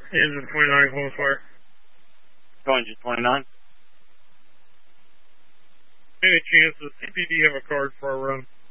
Engine 29, close fire. Go engine 29. Any chance does CPD have a card for our run?